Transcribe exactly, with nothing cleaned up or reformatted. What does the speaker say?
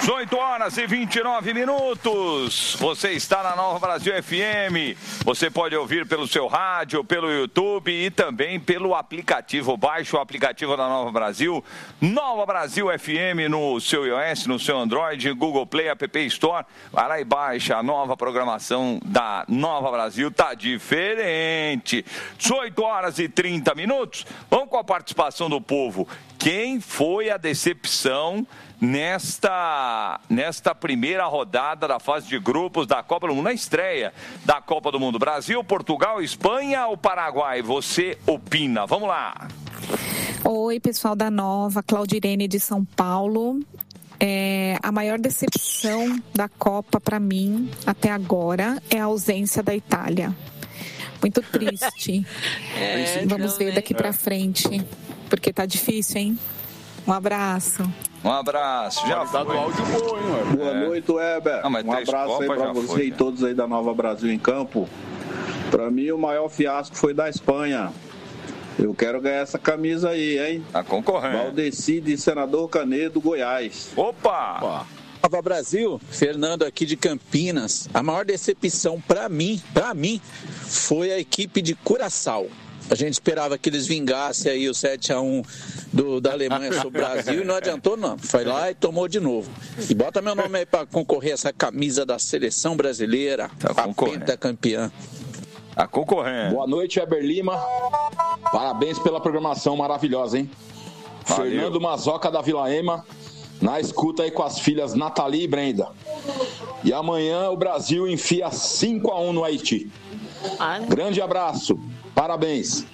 dezoito horas e vinte e nove minutos. Você está na Nova Brasil F M. Você pode ouvir pelo seu rádio, pelo YouTube e também pelo aplicativo. Baixe o aplicativo da Nova Brasil. Nova Brasil F M no seu iOS, no seu Android, Google Play, App Store. Vai lá e baixa a nova programação da Nova Brasil. Tá diferente. dezoito horas e trinta minutos. Vamos com a participação do povo. Quem foi a decepção nesta, nesta primeira rodada da fase de grupos da Copa do Mundo, na estreia da Copa do Mundo? Brasil, Portugal, Espanha ou Paraguai? Você opina. Vamos lá. Oi, pessoal da Nova, Claudirene de São Paulo. É, a maior decepção da Copa para mim até agora é a ausência da Itália. Muito triste. É, Vamos ver daqui para frente, porque tá difícil, hein? Um abraço. Um abraço. Já tá no áudio bom, hein, mano? Boa é. noite, Weber. Ah, um abraço aí pra você foi, e todos aí da Nova Brasil em Campo. Pra mim, o maior fiasco foi da Espanha. Eu quero ganhar essa camisa aí, hein? Tá concorrendo. Valdeci de Senador Canedo, Goiás. Opa! Opa. Nova Brasil, Fernando aqui de Campinas. A maior decepção pra mim, pra mim, foi a equipe de Curaçao. A gente esperava que eles vingassem aí o sete a um do, da Alemanha sobre o Brasil e não adiantou não. Foi lá e tomou de novo. E bota meu nome aí para concorrer a essa camisa da seleção brasileira, tá a pentacampeã. Tá concorrendo. Boa noite, Weber Lima. Parabéns pela programação maravilhosa, hein? Valeu. Fernando Mazoca da Vila Ema, na escuta aí com as filhas Nathalie e Brenda. E amanhã o Brasil enfia cinco a um no Haiti. Grande abraço. Parabéns.